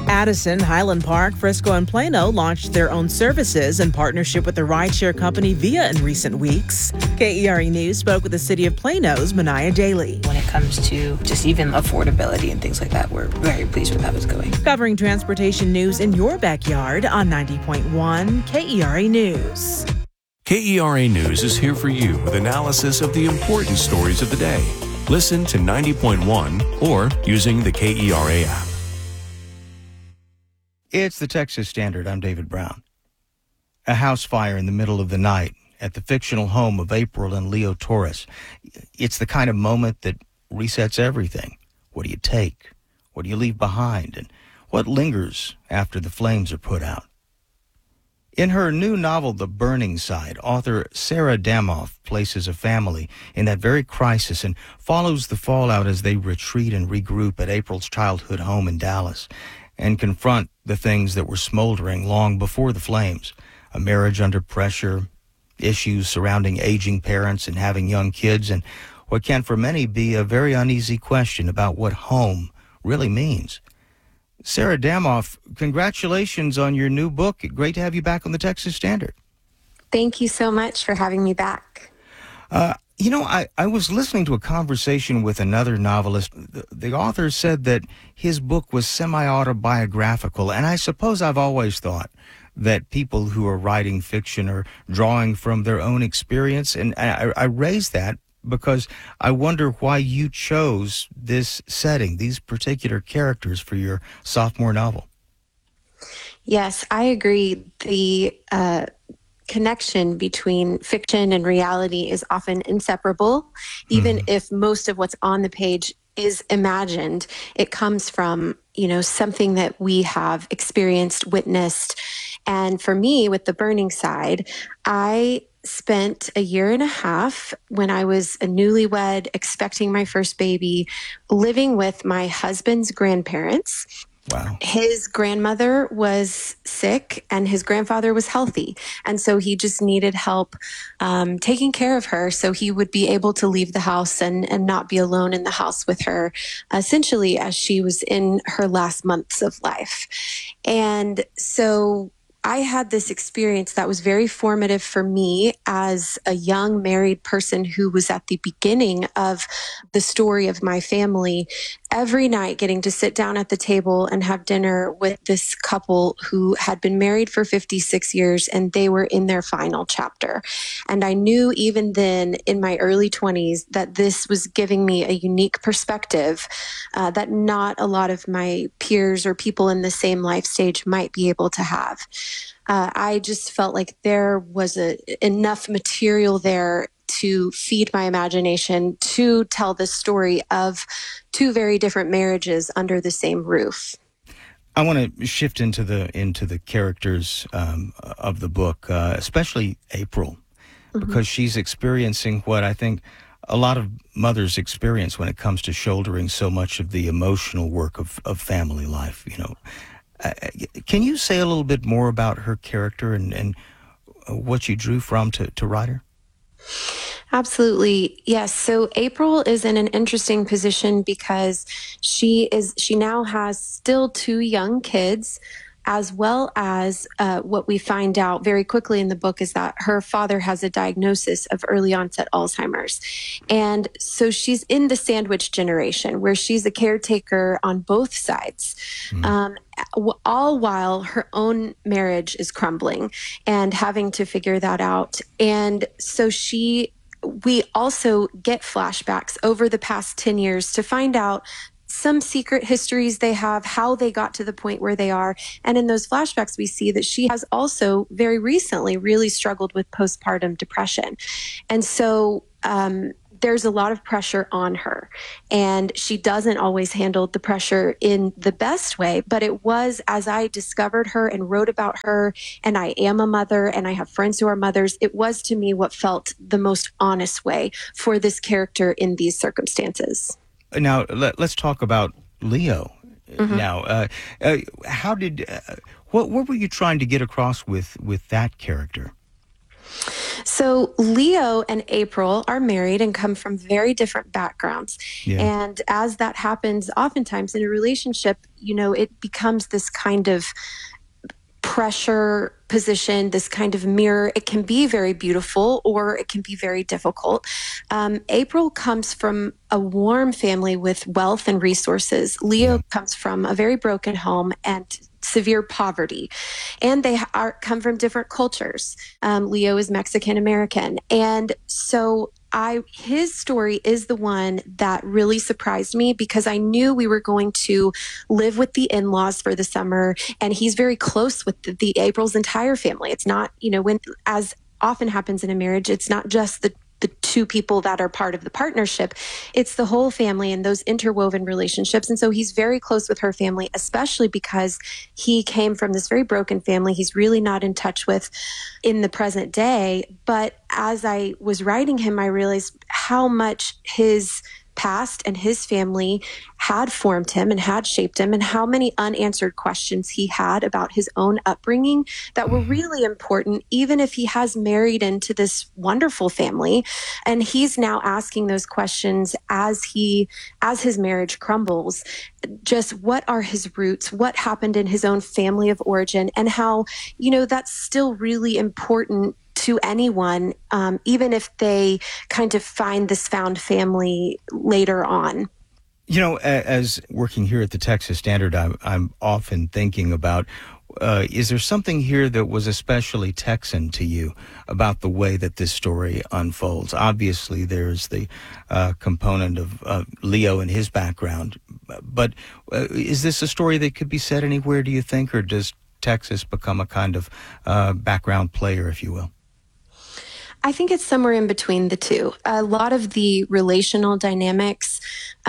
Addison, Highland Park, Frisco, and Plano launched their own services in partnership with the rideshare company Via in recent weeks. KERE News spoke with the city of Plano's Mania Daly. When it comes to just even affordability and things like that, we're very pleased with how it's going. Covering transportation news in your backyard on 90.1 KERE News. KERA News is here for you with analysis of the important stories of the day. Listen to 90.1 or using the KERA app. It's the Texas Standard. I'm David Brown. A house fire in the middle of the night at the fictional home of April and Leo Torres. It's the kind of moment that resets everything. What do you take? What do you leave behind? And what lingers after the flames are put out? In her new novel, The Burning Side, author Sarah Damoff places a family in that very crisis and follows the fallout as they retreat and regroup at April's childhood home in Dallas and confront the things that were smoldering long before the flames. A marriage under pressure, issues surrounding aging parents and having young kids, and what can for many be a very uneasy question about what home really means. Sarah Damoff, congratulations on your new book. Great to have you back on the Texas Standard. Thank you so much for having me back. I was listening to a conversation with another novelist. The author said that his book was semi-autobiographical, and I suppose I've always thought that people who are writing fiction are drawing from their own experience, and I raise that because I wonder why you chose this setting, these particular characters for your sophomore novel. Yes, I agree. The connection between fiction and reality is often inseparable. Even if most of what's on the page is imagined, it comes from, something that we have experienced, witnessed. And for me, with The Burning Side, I spent a year and a half when I was a newlywed, expecting my first baby, living with my husband's grandparents. Wow. His grandmother was sick and his grandfather was healthy. And so he just needed help taking care of her so he would be able to leave the house and not be alone in the house with her, essentially as she was in her last months of life. And so I had this experience that was very formative for me as a young married person who was at the beginning of the story of my family. Every night getting to sit down at the table and have dinner with this couple who had been married for 56 years and they were in their final chapter. And I knew even then in my early 20s that this was giving me a unique perspective that not a lot of my peers or people in the same life stage might be able to have. I just felt like there was enough material there to feed my imagination to tell the story of two very different marriages under the same roof. I want to shift into the characters of the book, especially April, because she's experiencing what I think a lot of mothers experience when it comes to shouldering so much of the emotional work of family life. Can you say a little bit more about her character and what you drew from to write her? Absolutely. Yes. So April is in an interesting position because she now has still two young kids, as well as what we find out very quickly in the book is that her father has a diagnosis of early onset Alzheimer's. And so she's in the sandwich generation where she's a caretaker on both sides. All while her own marriage is crumbling and having to figure that out. And so we also get flashbacks over the past 10 years to find out some secret histories they have, how they got to the point where they are. And in those flashbacks, we see that she has also very recently really struggled with postpartum depression. And so there's a lot of pressure on her, and she doesn't always handle the pressure in the best way. But it was, as I discovered her and wrote about her, and I am a mother and I have friends who are mothers, it was to me what felt the most honest way for this character in these circumstances. Now, let's talk about Leo. Now, what were you trying to get across with that character? So Leo and April are married and come from very different backgrounds. Yeah. And as that happens, oftentimes in a relationship, it becomes this kind of pressure position, this kind of mirror. It can be very beautiful or it can be very difficult. April comes from a warm family with wealth and resources. Leo comes from a very broken home and severe poverty, and they come from different cultures. Leo is Mexican American, and so his story is the one that really surprised me because I knew we were going to live with the in-laws for the summer, and he's very close with the April's entire family. It's not, when, as often happens in a marriage, it's not just the two people that are part of the partnership. It's the whole family and those interwoven relationships. And so he's very close with her family, especially because he came from this very broken family he's really not in touch with in the present day. But as I was writing him, I realized how much his past and his family had formed him and had shaped him, and how many unanswered questions he had about his own upbringing that were really important, even if he has married into this wonderful family. And he's now asking those questions as his marriage crumbles. Just what are his roots? What happened in his own family of origin? And how, that's still really important to anyone, even if they kind of find this found family later on. As working here at the Texas Standard, I'm often thinking about, is there something here that was especially Texan to you about the way that this story unfolds? Obviously, there's the component of Leo and his background, but is this a story that could be set anywhere, do you think, or does Texas become a kind of background player, if you will? I think it's somewhere in between the two. A lot of the relational dynamics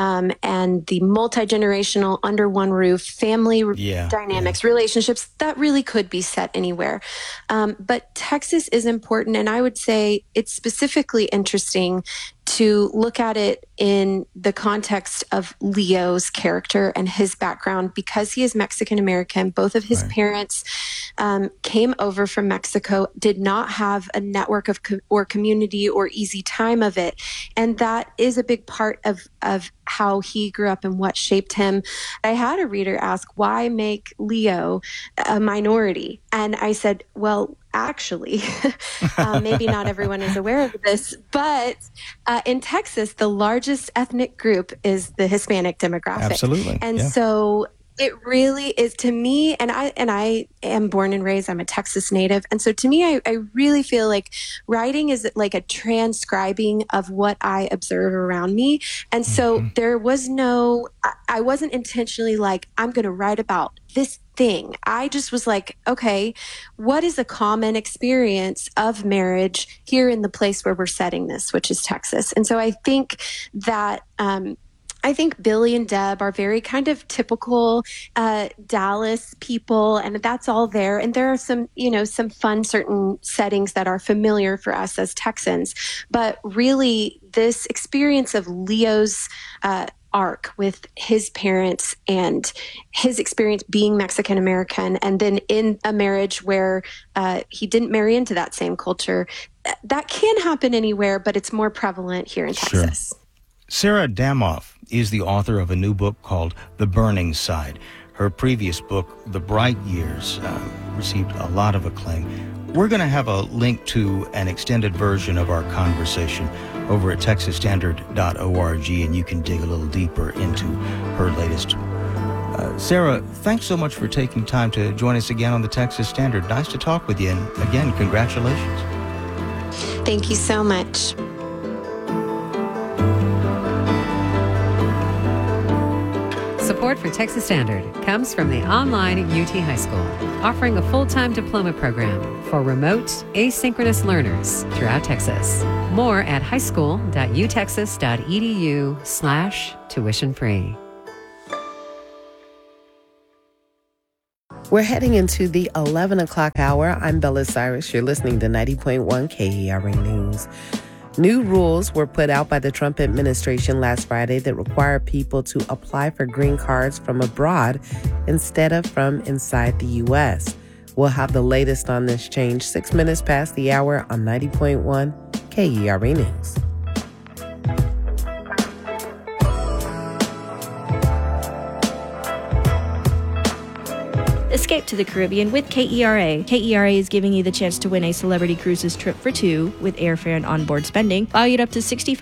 and the multi-generational under one roof family dynamics, relationships, that really could be set anywhere. But Texas is important, and I would say it's specifically interesting to look at it in the context of Leo's character and his background, because he is Mexican American. Both of his parents came over from Mexico, did not have a network of or community or easy time of it. And that is a big part of how he grew up and what shaped him. I had a reader ask, why make Leo a minority? And I said, well, actually, maybe not everyone is aware of this, but in Texas, the largest ethnic group is the Hispanic demographic. Absolutely. And so it really is, to me, and I am born and raised, I'm a Texas native. And so to me, I really feel like writing is like a transcribing of what I observe around me. And so there was I wasn't intentionally like, I'm going to write about this thing. I just was like, okay, what is a common experience of marriage here in the place where we're setting this, which is Texas? And so I think that, Billy and Deb are very kind of typical Dallas people, and that's all there. And there are some fun certain settings that are familiar for us as Texans. But really, this experience of Leo's arc with his parents and his experience being Mexican American, and then in a marriage where he didn't marry into that same culture, that can happen anywhere, but it's more prevalent here in Texas. Sure. Sarah Damoff is the author of a new book called The Burning Side. Her previous book, The Bright Years, received a lot of acclaim. We're going to have a link to an extended version of our conversation over at texasstandard.org, and you can dig a little deeper into her latest. Sarah, thanks so much for taking time to join us again on the Texas Standard. Nice to talk with you, and again, congratulations. Thank you so much. Support for Texas Standard comes from the online UT High School, offering a full-time diploma program for remote, asynchronous learners throughout Texas. More at highschool.utexas.edu/tuition-free. We're heading into the 11 o'clock hour. I'm Bella Cyrus. You're listening to 90.1 KERA News. New rules were put out by the Trump administration last Friday that require people to apply for green cards from abroad instead of from inside the U.S. We'll have the latest on this change 6 minutes past the hour on 90.1 KERA News. Escape to the Caribbean with KERA. KERA is giving you the chance to win a Celebrity Cruises trip for two with airfare and onboard spending, valued up to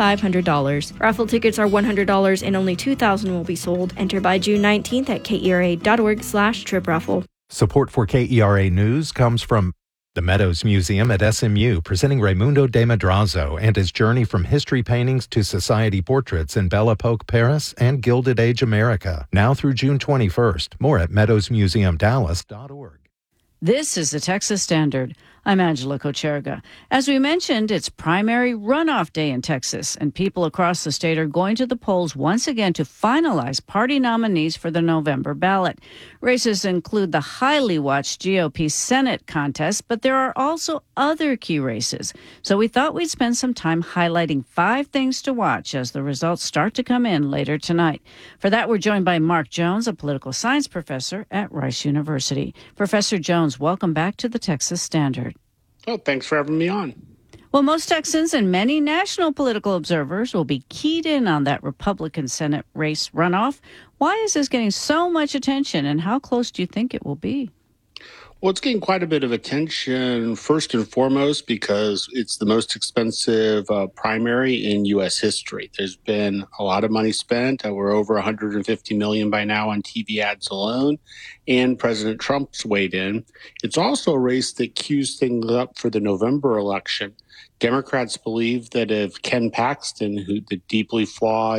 $6,500. Raffle tickets are $100 and only 2,000 will be sold. Enter by June 19th at kera.org/trip raffle. Support for KERA News comes from the Meadows Museum at SMU, presenting Raimundo de Madrazo and his journey from history paintings to society portraits in Belle Epoque Paris and Gilded Age America. Now through June 21st. More at meadowsmuseumdallas.org. This is the Texas Standard. I'm Angela Kocherga. As we mentioned, it's primary runoff day in Texas, and people across the state are going to the polls once again to finalize party nominees for the November ballot. Races include the highly watched GOP Senate contest, but there are also other key races. So we thought we'd spend some time highlighting 5 things to watch as the results start to come in later tonight. For that, we're joined by Mark Jones, a political science professor at Rice University. Professor Jones, welcome back to the Texas Standard. Oh, thanks for having me on. Well, most Texans and many national political observers will be keyed in on that Republican Senate race runoff. Why is this getting so much attention, and how close do you think it will be? Well, it's getting quite a bit of attention, first and foremost, because it's the most expensive primary in U.S. history. There's been a lot of money spent. We're over $150 million by now on TV ads alone, and President Trump's weighed in. It's also a race that cues things up for the November election. Democrats believe that if Ken Paxton, the deeply flawed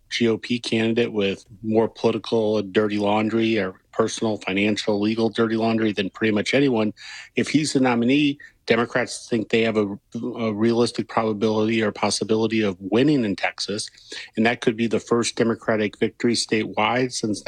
GOP candidate with more political dirty laundry or personal, financial, legal dirty laundry than pretty much anyone, if he's the nominee, Democrats think they have a realistic probability or possibility of winning in Texas. And that could be the first Democratic victory statewide since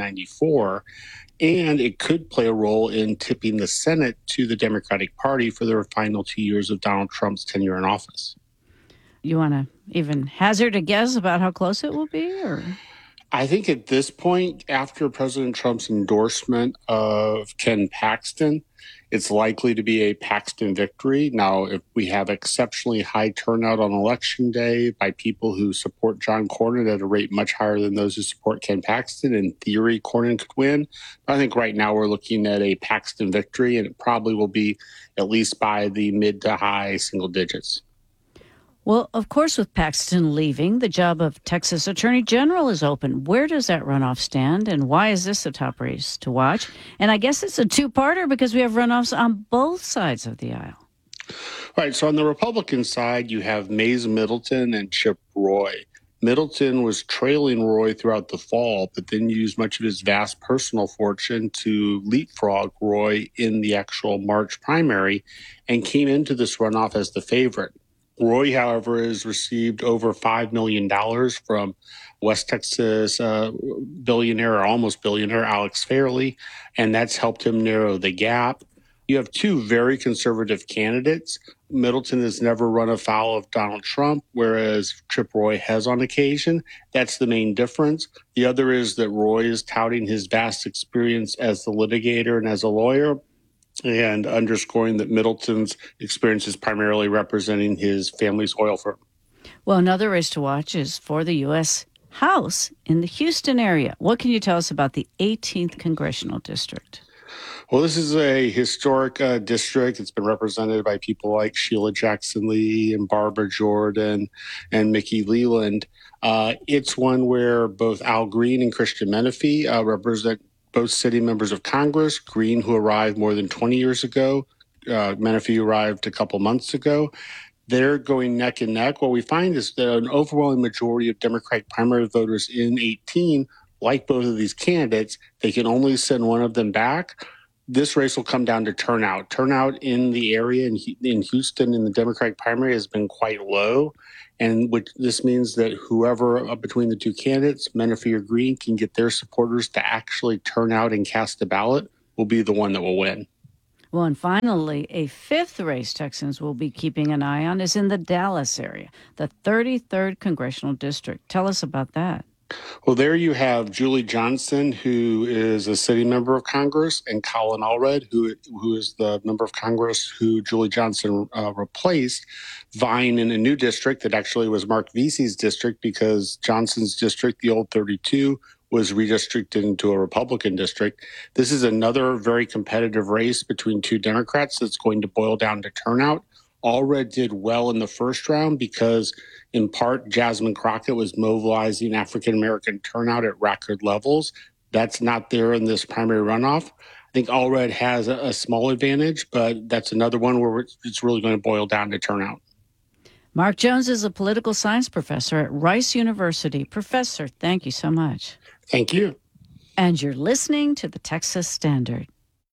1994. And it could play a role in tipping the Senate to the Democratic Party for the final 2 years of Donald Trump's tenure in office. You want to even hazard a guess about how close it will be? Or I think at this point, after President Trump's endorsement of Ken Paxton, it's likely to be a Paxton victory. Now, if we have exceptionally high turnout on Election Day by people who support John Cornyn at a rate much higher than those who support Ken Paxton, in theory, Cornyn could win. But I think right now we're looking at a Paxton victory, and it probably will be at least by the mid to high single digits. Well, of course, with Paxton leaving, the job of Texas Attorney General is open. Where does that runoff stand, and why is this a top race to watch? And I guess it's a two-parter because we have runoffs on both sides of the aisle. Right. So on the Republican side, you have Mays Middleton and Chip Roy. Middleton was trailing Roy throughout the fall, but then used much of his vast personal fortune to leapfrog Roy in the actual March primary and came into this runoff as the favorite. Roy, however, has received over $5 million from West Texas billionaire or almost billionaire Alex Fairley, and that's helped him narrow the gap. You have two very conservative candidates. Middleton has never run afoul of Donald Trump, whereas Chip Roy has on occasion. That's the main difference. The other is that Roy is touting his vast experience as the litigator and as a lawyer, and underscoring that Middleton's experience is primarily representing his family's oil firm. Well, another race to watch is for the U.S. House in the Houston area. What can you tell us about the 18th Congressional District? Well, this is a historic district. It's been represented by people like Sheila Jackson Lee and Barbara Jordan and Mickey Leland. It's one where both Al Green and Christian Menefee represent both sitting members of Congress. Green, who arrived more than 20 years ago, Menefee arrived a couple months ago. They're going neck and neck. What we find is that an overwhelming majority of Democratic primary voters in 18 like both of these candidates. They can only send one of them back. This race will come down to turnout. Turnout in the area in Houston in the Democratic primary has been quite low. And this means that whoever between the two candidates, Menefee or Green, can get their supporters to actually turn out and cast a ballot will be the one that will win. Well, and finally, a fifth race Texans will be keeping an eye on is in the Dallas area, the 33rd Congressional District. Tell us about that. Well, there you have Julie Johnson, who is a sitting member of Congress, and Colin Allred, who is the member of Congress who Julie Johnson replaced, vying in a new district that actually was Mark Vesey's district, because Johnson's district, the old 32, was redistricted into a Republican district. This is another very competitive race between two Democrats that's going to boil down to turnout. Allred did well in the first round because, in part, Jasmine Crockett was mobilizing African-American turnout at record levels. That's not there in this primary runoff. I think Allred has a small advantage, but that's another one where it's really going to boil down to turnout. Mark Jones is a political science professor at Rice University. Professor, thank you so much. Thank you. And you're listening to the Texas Standard.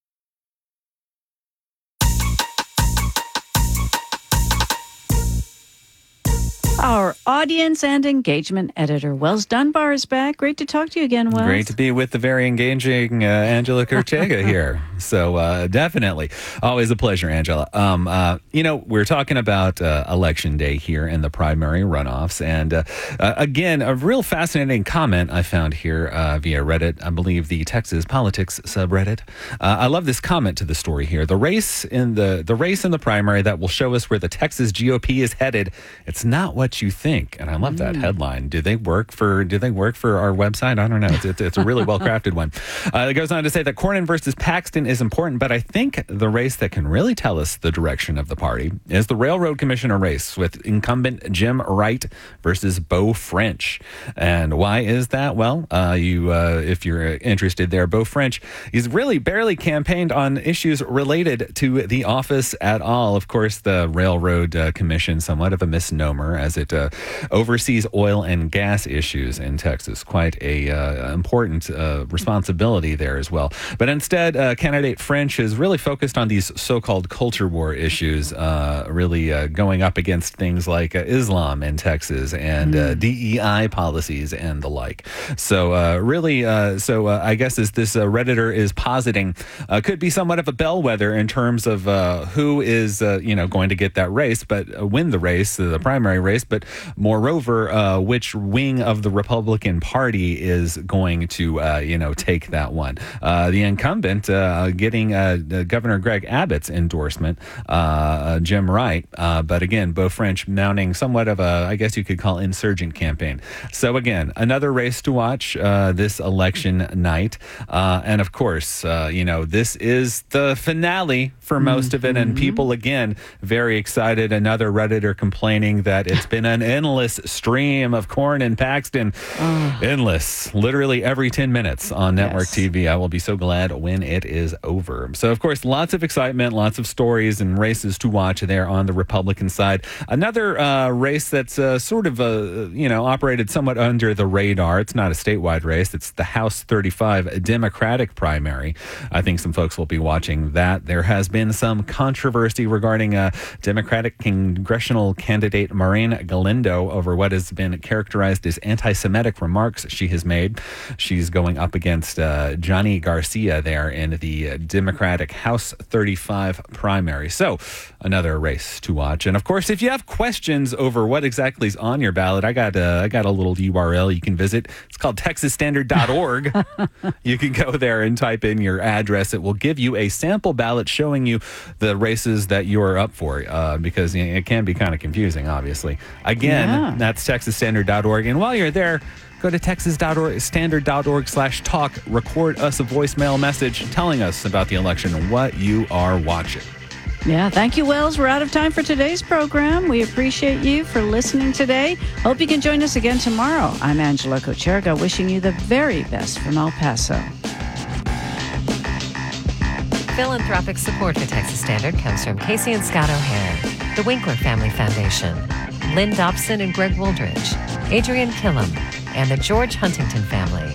Our audience and engagement editor, Wells Dunbar, is back. Great to talk to you again, Wells. Great to be with the very engaging Angela Cortega here. So definitely. Always a pleasure, Angela. We're talking about Election Day here in the primary runoffs. And again, a real fascinating comment I found here via Reddit, I believe the Texas Politics subreddit. I love this comment to the story here. The race in the primary that will show us where the Texas GOP is headed. It's not what you think. And I love that headline. Do they work for our website? I don't know. It's a really well crafted one. It goes on to say that Cornyn versus Paxton is important, but I think the race that can really tell us the direction of the party is the Railroad Commissioner race with incumbent Jim Wright versus Beau French. And why is that? Well, if you're interested there, Beau French, he's really barely campaigned on issues related to the office at all. Of course, the Railroad Commission, somewhat of a misnomer, as it oversees oil and gas issues in Texas. Quite a important responsibility there as well. But instead, candidate French is really focused on these so-called culture war issues, really going up against things like Islam in Texas and DEI policies and the like. So I guess as this Redditor is positing, could be somewhat of a bellwether in terms of who is going to get that race, but win the race, the primary race, but moreover, which wing of the Republican Party is going to, take that one. The incumbent getting Governor Greg Abbott's endorsement, Jim Wright, but again, Beau French mounting somewhat of a, I guess you could call, insurgent campaign. So again, another race to watch this election night. And of course, this is the finale for most of it, and people, again, very excited. Another Redditor complaining that it's been an endless stream of Cornyn Paxton. Endless. Literally every 10 minutes on network TV. I will be so glad when it is over. So, of course, lots of excitement, lots of stories and races to watch there on the Republican side. Another race that's sort of, operated somewhat under the radar. It's not a statewide race. It's the House 35 Democratic primary. I think some folks will be watching that. There has been some controversy regarding Democratic congressional candidate Maureen Galindo over what has been characterized as anti-Semitic remarks she has made. She's going up against Johnny Garcia there in the Democratic House 35 primary. So another race to watch. And of course, if you have questions over what exactly is on your ballot, I got a little URL you can visit. It's called texasstandard.org. You can go there and type in your address. It will give you a sample ballot showing you the races that you are up for, because it can be kind of confusing, obviously. Again, that's texasstandard.org. And while you're there, go to texasstandard.org/talk. Record us a voicemail message telling us about the election and what you are watching. Yeah, thank you, Wells. We're out of time for today's program. We appreciate you for listening today. Hope you can join us again tomorrow. I'm Angela Kocherga, wishing you the very best from El Paso. Philanthropic support for Texas Standard comes from Casey and Scott O'Hare, the Winkler Family Foundation, Lynn Dobson and Greg Wooldridge, Adrian Killam, and the George Huntington family.